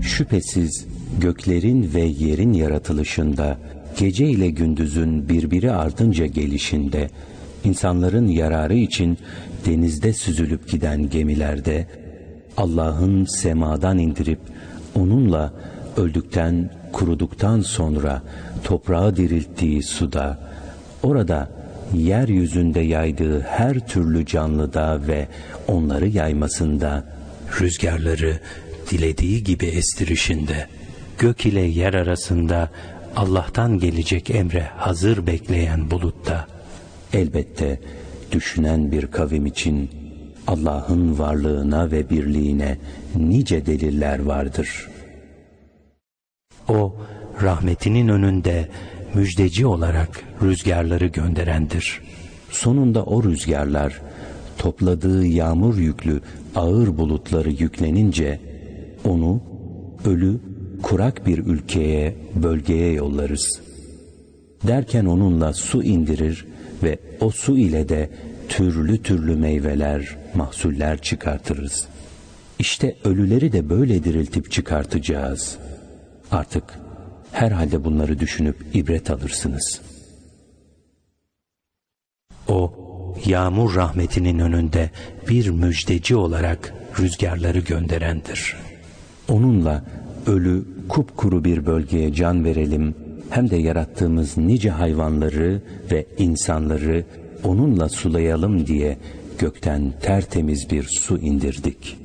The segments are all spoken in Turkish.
Şüphesiz göklerin ve yerin yaratılışında, gece ile gündüzün birbiri ardınca gelişinde, insanların yararı için denizde süzülüp giden gemilerde, Allah'ın semadan indirip onunla öldükten, kuruduktan sonra toprağı dirilttiği suda, orada yeryüzünde yaydığı her türlü canlıda ve onları yaymasında, rüzgarları dilediği gibi estirişinde, gök ile yer arasında Allah'tan gelecek emre hazır bekleyen bulutta, elbette düşünen bir kavim için Allah'ın varlığına ve birliğine nice deliller vardır. O, rahmetinin önünde müjdeci olarak rüzgarları gönderendir. Sonunda o rüzgarlar, topladığı yağmur yüklü ağır bulutları yüklenince, onu ölü, kurak bir ülkeye, bölgeye yollarız. Derken onunla su indirir ve o su ile de türlü türlü meyveler, mahsuller çıkartırız. İşte ölüleri de böyle diriltip çıkartacağız. Artık herhalde bunları düşünüp ibret alırsınız. O, yağmur rahmetinin önünde bir müjdeci olarak rüzgarları gönderendir. Onunla ölü, kupkuru bir bölgeye can verelim, hem de yarattığımız nice hayvanları ve insanları onunla sulayalım diye gökten tertemiz bir su indirdik.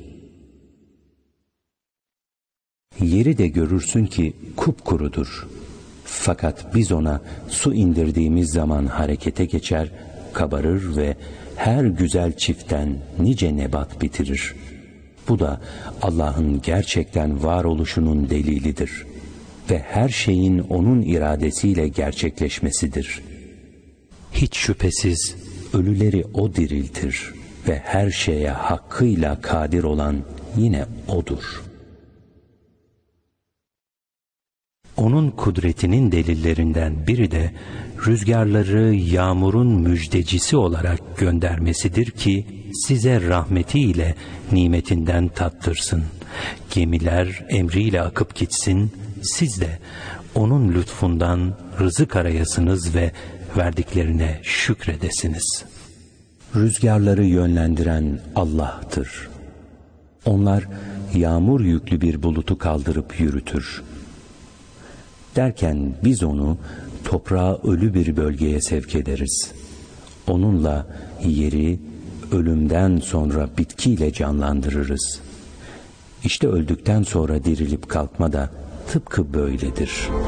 Yeri de görürsün ki kupkurudur. Fakat biz ona su indirdiğimiz zaman harekete geçer, kabarır ve her güzel çiftten nice nebat bitirir. Bu da Allah'ın gerçekten varoluşunun delilidir ve her şeyin onun iradesiyle gerçekleşmesidir. Hiç şüphesiz ölüleri O diriltir ve her şeye hakkıyla kadir olan yine O'dur. Onun kudretinin delillerinden biri de rüzgarları yağmurun müjdecisi olarak göndermesidir ki size rahmetiyle nimetinden tattırsın. Gemiler emriyle akıp gitsin, siz de onun lütfundan rızık arayasınız ve verdiklerine şükredesiniz. Rüzgarları yönlendiren Allah'tır. Onlar yağmur yüklü bir bulutu kaldırıp yürütür. Derken biz onu toprağa ölü bir bölgeye sevk ederiz. Onunla yeri ölümden sonra bitkiyle canlandırırız. İşte öldükten sonra dirilip kalkma da tıpkı böyledir.